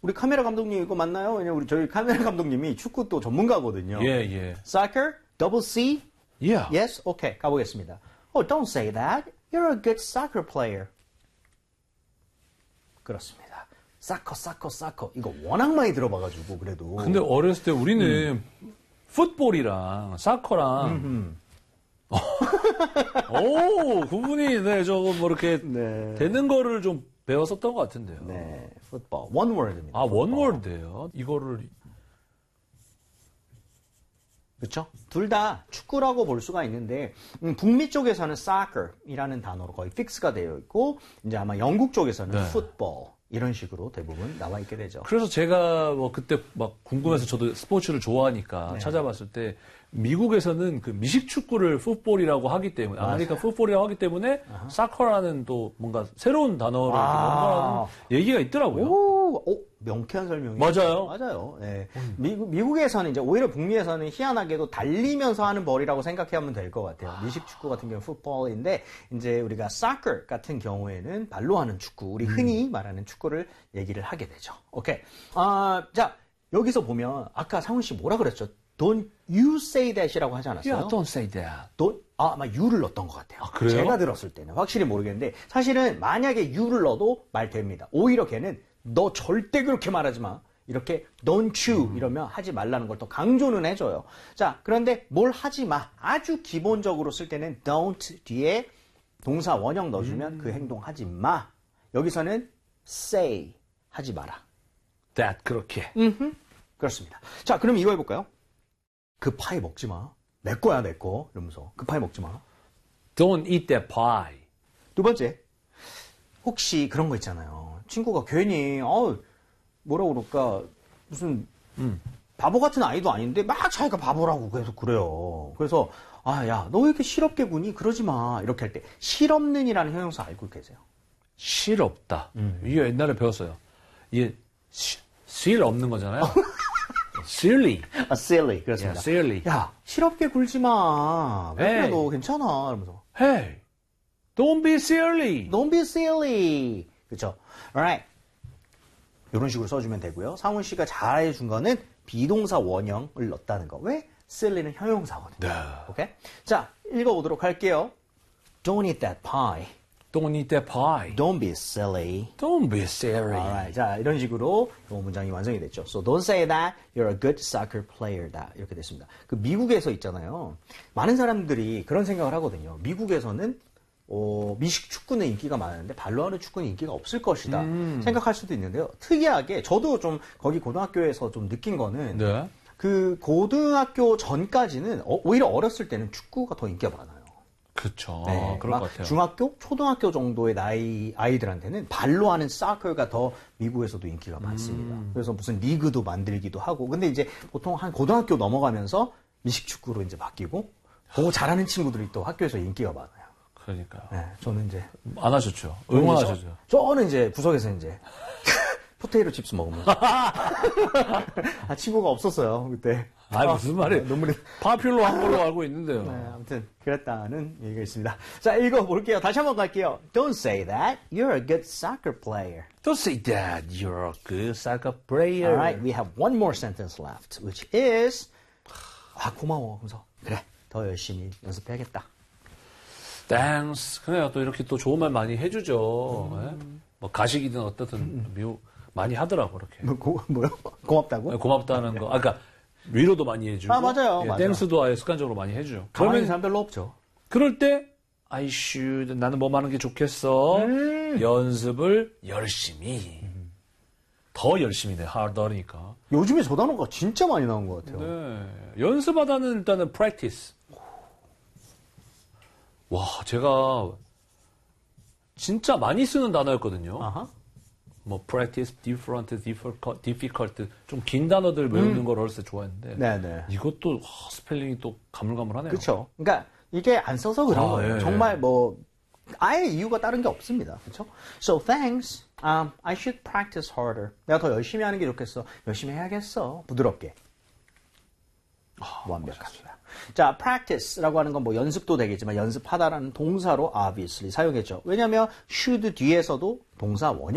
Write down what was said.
우리 카메라 감독님 이거 맞나요? 왜냐면 저희 카메라 감독님이 축구 또 전문가거든요. 예. Soccer? Double C? Yeah. Yes? 오케이, 가보겠습니다. Oh, don't say that. You're a good soccer player. 그렇습니다. 사커. 이거 워낙 많이 들어봐가지고, 그래도. 근데 어렸을 때 우리는 풋볼이랑 사커랑 오, 구분이, 네, 저거 뭐 이렇게 네. 되는 거를 좀 배웠었던 것 같은데요. 네, 풋볼. one word입니다. 아, 원월드예요. 이거를. 그렇죠? 둘 다 축구라고 볼 수가 있는데 북미 쪽에서는 soccer이라는 단어로 거의 픽스가 되어 있고 이제 아마 영국 쪽에서는 네. football 이런 식으로 대부분 나와 있게 되죠. 그래서 제가 뭐 그때 막 궁금해서 저도 스포츠를 좋아하니까 찾아봤을 때 미국에서는 그 미식 축구를 풋볼이라고 하기 때문에 아메리칸 풋볼이라고 하기 때문에 사커라는 또 뭔가 새로운 단어를 연구하는 얘기가 있더라고요. 오, 명쾌한 설명이. 맞아요. 네. 미국에서는 이제 오히려 북미에서는 희한하게도 달리면서 하는 벌이라고 생각하면 될 것 같아요. 미식 축구 같은 경우는 풋볼인데 이제 우리가 soccer 같은 경우에는 발로 하는 축구, 우리 흔히 말하는 축구를 얘기를 하게 되죠. 오케이. 자, 여기서 보면 아까 상훈 씨 뭐라 그랬죠? Don't you say that이라고 하지 않았어요? Yeah, don't say that. 아마 you를 넣었던 것 같아요. 아, 그래요? 제가 들었을 때는 확실히 모르겠는데 사실은 만약에 you를 넣어도 말 됩니다. 오히려 걔는 너 절대 그렇게 말하지 마. 이렇게 don't you 이러면 하지 말라는 걸 더 강조는 해줘요. 자, 그런데 뭘 하지 마. 아주 기본적으로 쓸 때는 don't 뒤에 동사 원형 넣어주면 그 행동 하지 마. 여기서는 say 하지 마라. that 그렇게. 그렇습니다. 자, 그럼 이거 해볼까요? 그 파이 먹지 마. 내 거야, 내 거. 이러면서. 그 파이 먹지 마. Don't eat that pie. 두 번째. 혹시 그런 거 있잖아요. 친구가 괜히, 뭐라 그럴까. 무슨, 바보 같은 아이도 아닌데, 막 자기가 바보라고 계속 그래요. 그래서, 야, 너 왜 이렇게 실없게 구니? 그러지 마. 이렇게 할 때, 실없는이라는 형용사 알고 계세요? 실없다. 이게 옛날에 배웠어요. 이게 실 없는 거잖아요. silly. silly. 그렇습니다. Yeah, silly. 야, 실없게 굴지 마. 왜 그래, Hey. 너 괜찮아. 이러면서. Hey, don't be silly. Don't be silly. 그렇죠? Alright. 이런 식으로 써주면 되고요. 상훈 씨가 잘해준 거는 비동사 원형을 넣었다는 거. 왜? silly는 형용사거든요. 네. 오케이? 자, 읽어보도록 할게요. Don't eat that pie. Don't eat that pie. Don't be silly. Don't be silly. Alright. 자, 이런 식으로 이 문장이 완성이 됐죠. So don't say that you're a good soccer player. 이렇게 됐습니다. 그 미국에서 있잖아요. 많은 사람들이 그런 생각을 하거든요. 미국에서는 미식 축구는 인기가 많은데 발로 하는 축구는 인기가 없을 것이다 생각할 수도 있는데요. 특이하게 저도 좀 거기 고등학교에서 좀 느낀 거는 네. 그 고등학교 전까지는 오히려 어렸을 때는 축구가 더 인기가 많아요. 그쵸. 네, 그럴 것 같아요. 중학교, 초등학교 정도의 나이 아이들한테는 발로 하는 사커가 더 미국에서도 인기가 많습니다. 그래서 무슨 리그도 만들기도 하고. 근데 이제 보통 한 고등학교 넘어가면서 미식 축구로 이제 바뀌고, 그거 잘하는 친구들이 또 학교에서 인기가 많아요. 그러니까요. 네, 저는 이제 안 하셨죠? 응원하셨죠? 저는 이제 구석에서 이제 포테이토 칩스 먹으면서 친구가 없었어요 그때. 무슨 말이에요? 눈물이. 파퓰러 한 걸로 알고 있는데요. 네, 아무튼 그랬다는 얘기가 있습니다. 자, 읽어볼게요. 다시 한번 갈게요. Don't say that. You're a good soccer player. Don't say that. You're a good soccer player. Alright, we have one more sentence left, which is 고마워. 하면서 그래, 더 열심히 연습해야겠다. Thanks. 그래요. 또 이렇게 또 좋은 말 많이 해주죠. 예? 뭐 가식이든 어떻든 많이 하더라고 그렇게. 뭐요? 고맙다고? 고맙다는 거. 그러니까 위로도 많이 해주고. 맞아요. 맞아요. 땡스도 아예 습관적으로 많이 해주죠. 그러면 사람 별로 없죠. 그럴 때 I should 나는 뭐 하는 게 좋겠어. 연습을 열심히. 더 열심히 돼. harder니까. 요즘에 저 단어가 진짜 많이 나온 것 같아요. 네. 연습하다는 일단은 practice. 와, 제가 진짜 많이 쓰는 단어였거든요. 아하. 뭐 practice, difficult 좀 긴 단어들 외우는 걸 어렸을 때 좋아했는데 네네. 이것도 스펠링이 또 가물가물하네요. 그렇죠. 그러니까 이게 안 써서 그런 거예요. 예, 정말 뭐 아예 이유가 다른 게 없습니다. 그렇죠? So thanks. I should practice harder. 내가 더 열심히 하는 게 좋겠어. 열심히 해야겠어. 부드럽게. 완벽합니다. 자, practice라고 하는 건 뭐 연습도 되겠지만 연습하다라는 동사로 obviously 사용했죠. 왜냐하면 should 뒤에서도 동사 원형